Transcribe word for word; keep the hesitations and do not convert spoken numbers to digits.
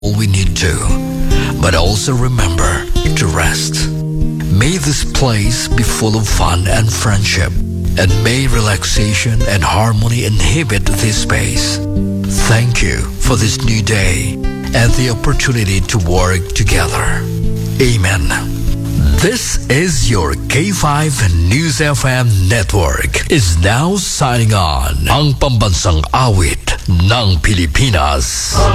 all we need to, but also remember to rest. May this place be full of fun and friendship, and may relaxation and harmony inhabit this space. Thank you for this new day and the opportunity to work together. Amen. This is your K five News F M Network is now signing on. Ang pambansang awit ng Pilipinas.